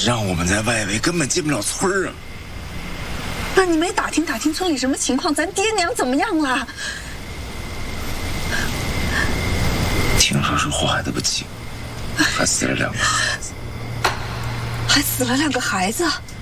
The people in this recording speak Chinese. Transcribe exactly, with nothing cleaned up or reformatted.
是让我们在外围根本进不了村啊。 那你没打听打听村里什么情况？咱爹娘怎么样了？ 听说是祸害的不轻，还死了两个孩子。 还死了两个孩子。